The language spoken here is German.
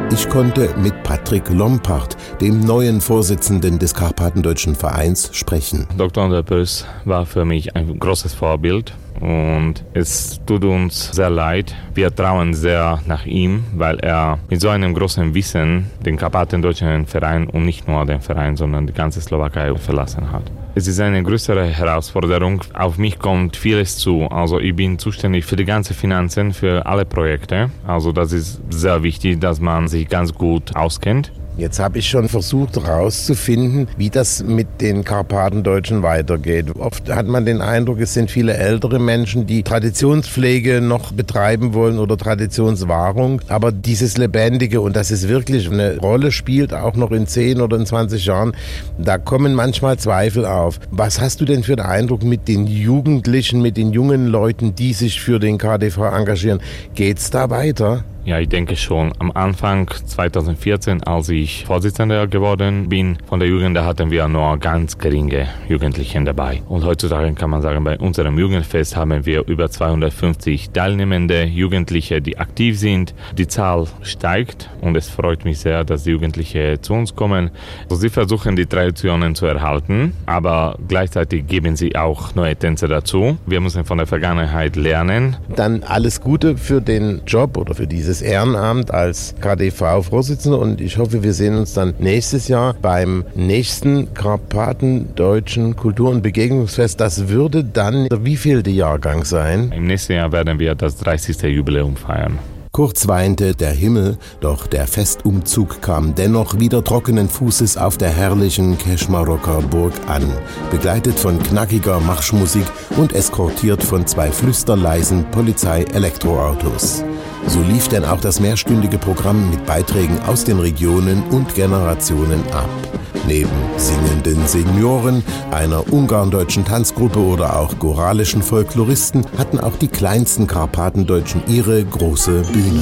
Ich konnte mit Patrick Lompart, dem neuen Vorsitzenden des Karpatendeutschen Vereins, sprechen. Dr. Anderpös war für mich ein großes Vorbild. Und es tut uns sehr leid. Wir trauen sehr nach ihm, weil er mit so einem großen Wissen den Karpatendeutschen Verein und nicht nur den Verein, sondern die ganze Slowakei verlassen hat. Es ist eine größere Herausforderung. Auf mich kommt vieles zu. Also ich bin zuständig für die ganzen Finanzen, für alle Projekte. Also das ist sehr wichtig, dass man sich ganz gut auskennt. Jetzt habe ich schon versucht herauszufinden, wie das mit den Karpatendeutschen weitergeht. Oft hat man den Eindruck, es sind viele ältere Menschen, die Traditionspflege noch betreiben wollen oder Traditionswahrung. Aber dieses Lebendige und dass es wirklich eine Rolle spielt, auch noch in 10 oder in 20 Jahren, da kommen manchmal Zweifel auf. Was hast du denn für den Eindruck mit den Jugendlichen, mit den jungen Leuten, die sich für den KDV engagieren? Geht's da weiter? Ja, ich denke schon. Am Anfang 2014, als ich Vorsitzender geworden bin, von der Jugend, da hatten wir nur ganz geringe Jugendliche dabei. Und heutzutage kann man sagen, bei unserem Jugendfest haben wir über 250 teilnehmende Jugendliche, die aktiv sind. Die Zahl steigt und es freut mich sehr, dass die Jugendlichen zu uns kommen. Also sie versuchen, die Traditionen zu erhalten, aber gleichzeitig geben sie auch neue Tänze dazu. Wir müssen von der Vergangenheit lernen. Dann alles Gute für den Job oder für dieses Ehrenamt als KDV-Vorsitzender und ich hoffe, wir sehen uns dann nächstes Jahr beim nächsten Karpatendeutschen Kultur- und Begegnungsfest. Das würde dann der wievielte Jahrgang sein? Im nächsten Jahr werden wir das 30. Jubiläum feiern. Kurz weinte der Himmel, doch der Festumzug kam dennoch wieder trockenen Fußes auf der herrlichen Keschmaroker Burg an, begleitet von knackiger Marschmusik und eskortiert von 2 flüsterleisen Polizei-Elektroautos. So lief denn auch das mehrstündige Programm mit Beiträgen aus den Regionen und Generationen ab. Neben singenden Senioren, einer ungarndeutschen Tanzgruppe oder auch goralischen Folkloristen hatten auch die kleinsten Karpatendeutschen ihre große Bühne.